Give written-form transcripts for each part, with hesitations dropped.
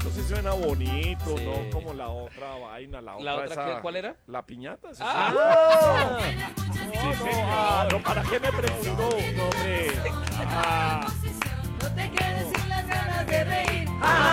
Eso sí suena bonito, Sí. ¿no? Como la otra vaina, ¿La otra otra cuál era? La piñata. ¿sí? ¡Ah! No, ¿para qué me preguntó? No, hombre. No te quedes sin las ganas de reír.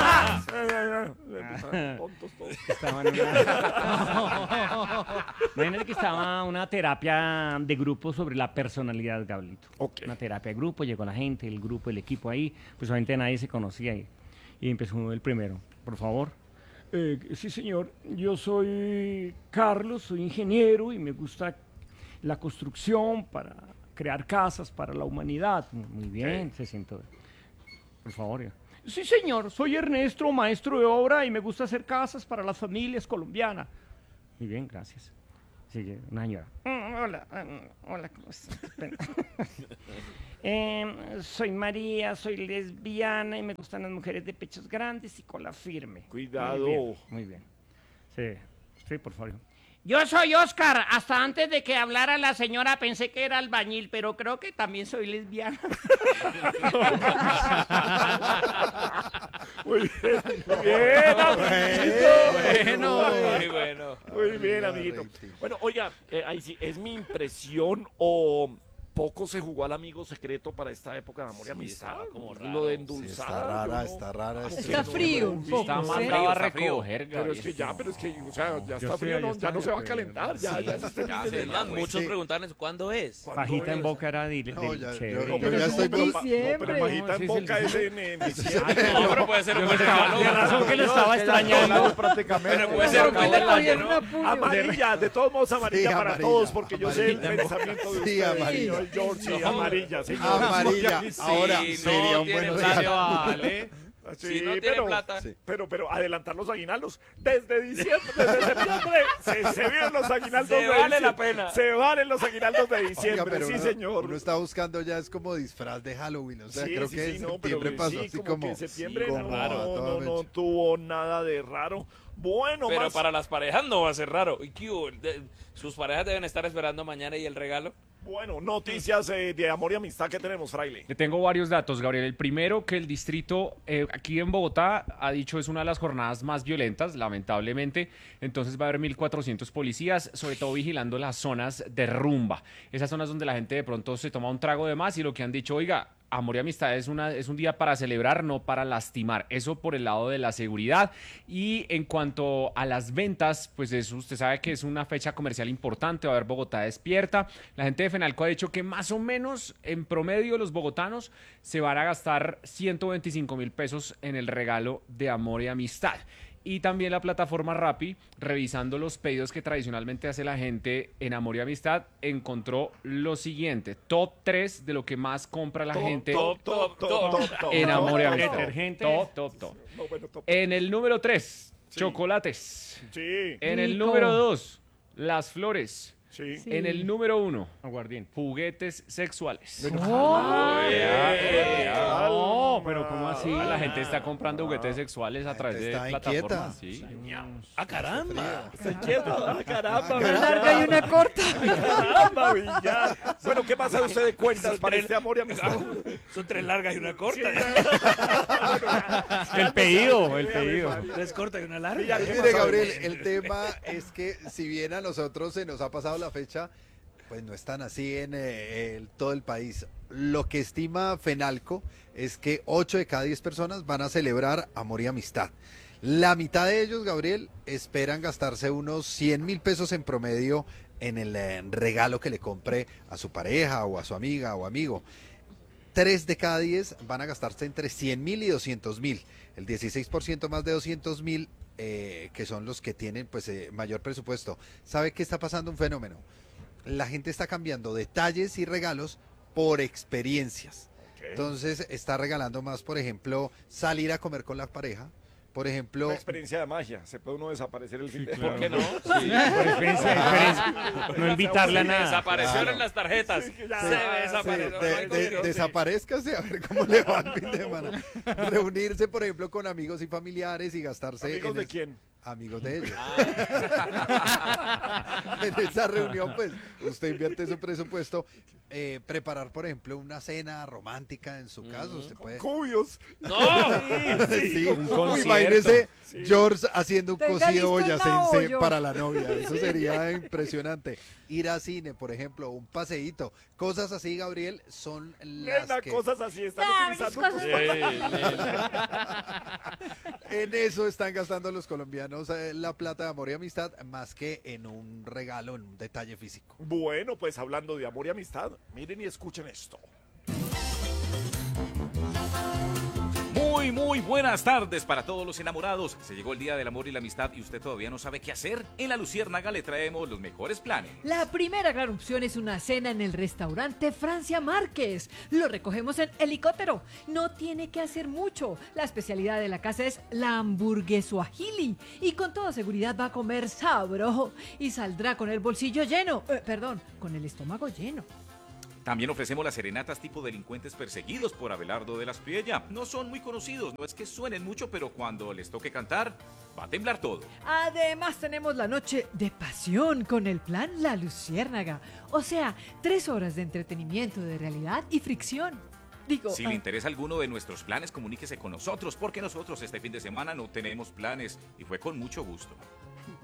Tontos todos. Estaba en Imagínate que estaba una terapia de grupo sobre la personalidad, Gablito. Ok. Una terapia de grupo, llegó la gente, el grupo, el equipo ahí, pues obviamente nadie se conocía y empezó el primero. Por favor. Sí, señor. Yo soy Carlos, soy ingeniero y me gusta la construcción para crear casas para la humanidad. Muy bien, se sentó. Por favor. Ya. Sí, señor. Soy Ernesto, maestro de obra y me gusta hacer casas para las familias colombianas. Muy bien, gracias. Sigue una señora. Hola, hola, ¿cómo estás? Soy María, soy lesbiana y me gustan las mujeres de pechos grandes y cola firme. Cuidado. Muy bien. Sí, sí, por favor. Yo soy Oscar. Hasta antes de que hablara la señora pensé que era albañil, pero creo que también soy lesbiana. Muy bien, amiguito. Muy bueno. Muy bien, amiguito. Bueno, oiga, ahí sí, ¿es mi impresión o poco se jugó al amigo secreto para esta época de amor y amistad? estaba como Lo raro. de Sí, endulzar. está rara. Está frío un poco. Está ¿sí? mandado a Está frío. recoger, Pero es que ya, o sea, ya está frío, ya no se va a calentar, ya se está Ya, entendiendo. muchos Sí. preguntan ¿cuándo es? Pajita en boca era de No, ya, chévere. yo- Pero ya es estoy en por- diciembre. No, pero majita No, en sí, boca sí. es en diciembre. No, pero puede ser un buen regalo. De razón que lo estaba extrañando. Pero puede ser un buen Pero detalle, cogieron ¿no? una puño. Amarilla, de todos modos amarilla Sí, para amarilla, todos, porque yo sé el amarilla. pensamiento de Sí, ustedes, amarilla. señor George, sí, No. amarilla, señor. Amarilla. Sí, Ahora Si sería no un tiene buen plata, regalo. vale. Si no tiene plata. Sí. Pero adelantar los aguinaldos desde diciembre, desde septiembre, se vienen los aguinaldos Se de vale diciembre. la pena. Se valen los aguinaldos de Oiga, diciembre, pero sí, uno, señor. uno está buscando ya es como disfraz de Halloween, o sea, Sí, creo sí, que sí, en no, pero septiembre pasó sí, así como como que en septiembre como no, a toda no fecha. tuvo nada de raro. Bueno, Pero más para las parejas no va a ser raro. ¿Y qué hubo? Sus parejas deben estar esperando mañana y el regalo. bueno, noticias de amor y amistad que tenemos, Fraile. Le tengo varios datos, Gabriel. El primero, que el distrito aquí en Bogotá ha dicho es una de las jornadas más violentas, lamentablemente. Entonces va a haber 1.400 policías, sobre todo vigilando las zonas de rumba. Esas zonas donde la gente de pronto se toma un trago de más y lo que han dicho, oiga, amor y amistad es un día para celebrar, no para lastimar. Eso por el lado de la seguridad. Y en cuanto a las ventas, pues eso, usted sabe que es una fecha comercial importante, va a haber Bogotá despierta. La gente de Fenalco ha dicho que más o menos en promedio los bogotanos se van a gastar 125.000 pesos en el regalo de amor y amistad. Y también la plataforma Rappi, revisando los pedidos que tradicionalmente hace la gente en amor y amistad, encontró lo siguiente: top 3 de lo que más compra la gente Top. en amor y amistad. Detergente. Top. No, bueno, top. En el número 3, Sí. chocolates. Sí, En el Rico. número 2, las flores. sí. Sí. En el número 1, Aguardiente. juguetes sexuales. Oh, No, pero ¿cómo así? La gente está comprando juguetes sexuales a La través de gente está plataformas. inquieta. Sí. ¡Ah, caramba! Se quieta, caramba. una larga y una corta. Caramba, Villar. Bueno, ¿qué pasa usted de cuentas para este amor y amistad? Son 3 largas y una corta. El pedido, el pedido. 3 cortas y una larga. Villar, ¿qué Mire, pasa? Gabriel, el tema es que si bien a nosotros se nos ha pasado la fecha, pues no están así en todo el país. Lo que estima Fenalco es que 8 de cada 10 personas van a celebrar amor y amistad. La mitad de ellos, Gabriel, esperan gastarse unos 100.000 pesos en promedio en el regalo que le compre a su pareja o a su amiga o amigo. 3 de cada 10 van a gastarse entre 100.000 y 200.000. El 16% más de 200.000, que son los que tienen pues mayor presupuesto. ¿Sabe qué está pasando? Un fenómeno. La gente está cambiando detalles y regalos por experiencias. Entonces está regalando más, por ejemplo, salir a comer con la pareja. Por ejemplo, Una experiencia de magia. Se puede uno desaparecer el fin de ¿Por qué no? Por experiencia. No invitarle a nada. Desaparecieron Claro. las tarjetas. Sí, que ya- Se desapareció. sí, No hay conexión. desaparezcase a ver cómo le va el fin de semana. Reunirse, por ejemplo, con amigos y familiares y gastarse ¿Amigos en de es- quién? amigos de ellos. En esa reunión, pues, usted invierte su presupuesto. Preparar, por ejemplo, una cena romántica en su casa. Usted puede. Cubios. ¡No! Sí, un concierto. imagínese George haciendo un Tenga cocido listo el boyacense nabo, para la novia. Eso sería impresionante. Ir a cine, por ejemplo, un paseíto. Cosas así, Gabriel, son las Nena, que... cosas así están mis utilizando. En eso están gastando los colombianos la plata de amor y amistad, más que en un regalo, en un detalle físico. Bueno, pues hablando de amor y amistad, miren y escuchen esto. Muy buenas tardes para todos los enamorados. Se llegó el día del amor y la amistad y usted todavía no sabe qué hacer. En La Luciérnaga le traemos los mejores planes. La primera gran opción es una cena en el restaurante Francia Márquez. Lo recogemos en helicóptero. No tiene que hacer mucho. La especialidad de la casa es la hamburguesuajili. Y con toda seguridad va a comer sabroso y saldrá con el bolsillo lleno. Con el estómago lleno. También ofrecemos las serenatas tipo delincuentes perseguidos por Abelardo de las Priella. No son muy conocidos, no es que suenen mucho, pero cuando les toque cantar, va a temblar todo. Además tenemos la noche de pasión con el plan La Luciérnaga. O sea, 3 horas de entretenimiento, de realidad y fricción. Si le interesa alguno de nuestros planes, comuníquese con nosotros, porque nosotros este fin de semana no tenemos planes y fue con mucho gusto.